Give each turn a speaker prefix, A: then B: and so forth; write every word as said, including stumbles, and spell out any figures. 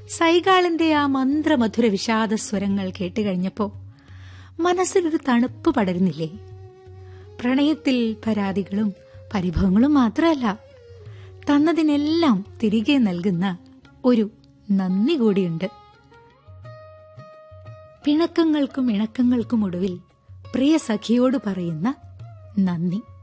A: സൈഗാളിന്റെ ആ മന്ത്രമധുര വിഷാദ സ്വരങ്ങൾ കേട്ടുകഴിഞ്ഞപ്പോ മനസ്സിലൊരു തണുപ്പ് പടരുന്നില്ലേ? പ്രണയത്തിൽ പരാതികളും പരിഭവങ്ങളും മാത്രമല്ല, തന്നതിനെല്ലാം തിരികെ നൽകുന്ന ഒരു നന്ദി കൂടിയുണ്ട്. പിണക്കങ്ങൾക്കും ഇണക്കങ്ങൾക്കും ഒടുവിൽ പ്രിയ സഖിയോട് പറയുന്ന നന്ദി.